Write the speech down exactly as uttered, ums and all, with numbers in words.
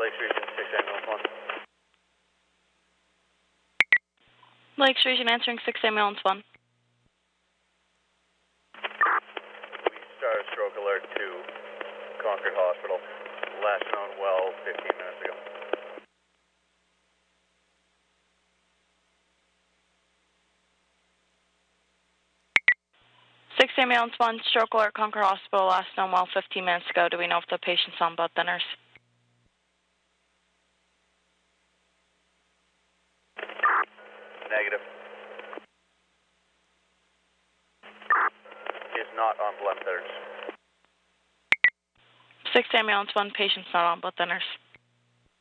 Lakes Region, six ambulance one. Lakes Region answering six ambulance one. We started stroke alert to Concord Hospital. Last known well fifteen minutes ago. six ambulance one, stroke alert, Concord Hospital, last known well fifteen minutes ago. Do we know if the patient's on blood thinners? Negative. Is not on blood thinners. six ambulance one, patient's not on blood thinners.